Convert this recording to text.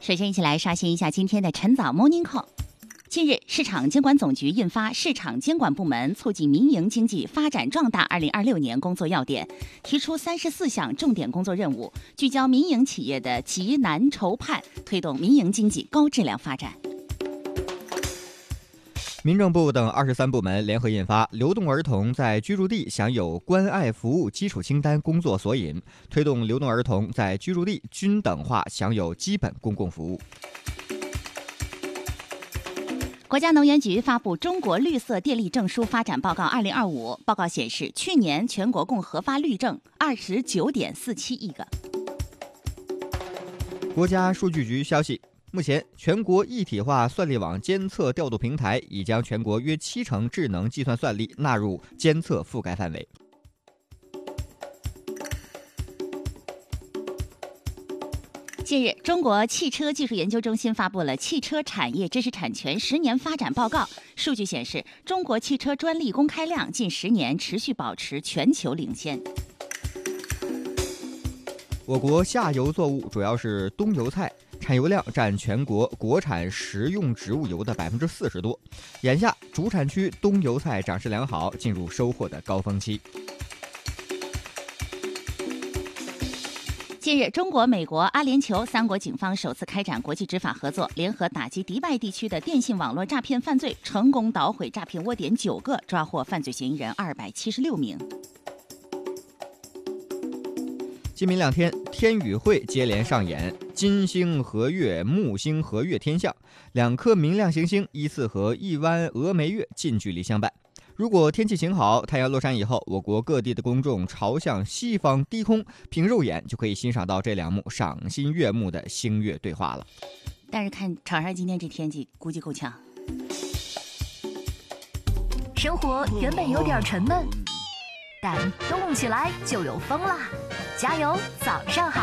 首先一起来刷新一下今天的晨早 Morning Call。近日，市场监管总局印发《市场监管部门促进民营经济发展壮大2026年工作要点》，提出34项重点工作任务，聚焦民营企业的急难愁盼，推动民营经济高质量发展。 民政部等23部门联合印发《流动儿童在居住地享有关爱服务基础清单工作索引》，推动流动儿童在居住地均等化享有基本公共服务。 国家能源局发布《中国绿色电力证书发展报告2025》，报告显示，去年全国共核发绿证29.47亿个。 国家数据局消息，目前全国一体化算力网监测调度平台已将全国约70%智能计算算力纳入监测覆盖范围。 近日，中国汽车技术研究中心发布了《汽车产业知识产权10年发展报告》。数据显示，中国汽车专利公开量近10年持续保持全球领先。 我国下游作物主要是冬油菜，产油量占全国国产食用植物油的40%多。眼下，主产区冬油菜长势良好，进入收获的高峰期。 近日，中国、美国、阿联酋3国警方首次开展国际执法合作，联合打击迪拜地区的电信网络诈骗犯罪，成功捣毁诈骗窝点9个，抓获犯罪嫌疑人276名。 今明2天，天与会接连上演金星合月、木星合月天象，2颗明亮行星依次和一弯峨眉月近距离相伴。如果天气晴好，太阳落山以后，我国各地的公众朝向西方低空，凭肉眼就可以欣赏到这2幕赏心悦目的星月对话了。 但是看场上今天这天气，估计够呛。 生活原本有点沉闷，但动起来就有风啦！加油，早上好！